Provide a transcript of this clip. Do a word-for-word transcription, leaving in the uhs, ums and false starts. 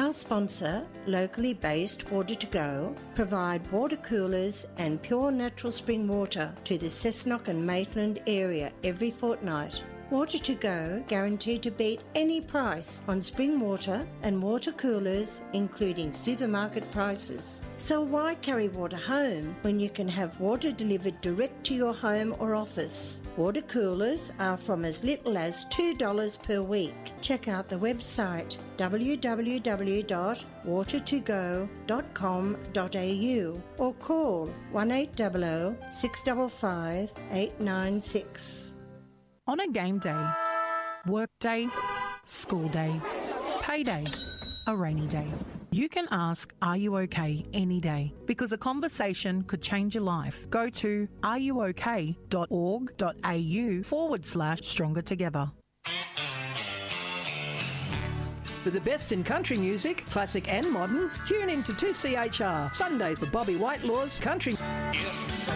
Our sponsor, locally based Water to Go, provide water coolers and pure natural spring water to the Cessnock and Maitland area every fortnight. Water to Go guaranteed to beat any price on spring water and water coolers, including supermarket prices. So why carry water home when you can have water delivered direct to your home or office? Water coolers are from as little as two dollars per week. Check out the website w w w dot water to go dot com dot a u or call one eight hundred, six five five, eight nine six. On a game day, work day, school day, payday, a rainy day, you can ask, are you okay, any day, because a conversation could change your life. Go to areyouok.org.au forward slash stronger together. For the best in country music, classic and modern, tune in to two C H R, Sundays for Bobby Whitelaw's Country... Yes,